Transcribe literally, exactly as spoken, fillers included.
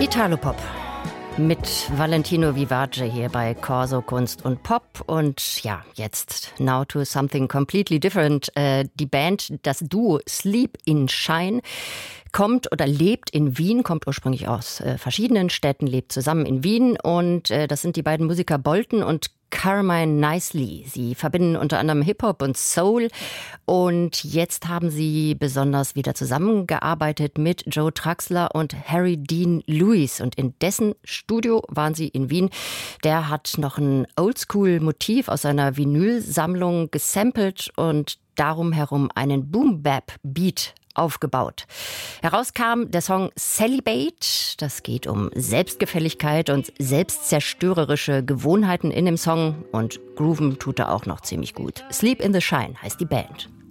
Italopop mit Valentino Vivace hier bei Corso Kunst und Pop. Und ja, jetzt now to something completely different. Äh, die Band, das Duo Sleep in Shine, kommt oder lebt in Wien, kommt ursprünglich aus äh, verschiedenen Städten, lebt zusammen in Wien. Und äh, das sind die beiden Musiker Bolton und Carmine Nicely. Sie verbinden unter anderem Hip-Hop und Soul. Und jetzt haben sie besonders wieder zusammengearbeitet mit Joe Traxler und Harry Dean Lewis. Und in dessen Studio waren sie in Wien. Der hat noch ein Oldschool-Motiv aus seiner Vinylsammlung gesampelt und darum herum einen Boom-Bap-Beat aufgebaut. Herauskam der Song Celibate. Das geht um Selbstgefälligkeit und selbstzerstörerische Gewohnheiten in dem Song. Und grooven tut er auch noch ziemlich gut. Sleep in the Shine heißt die Band.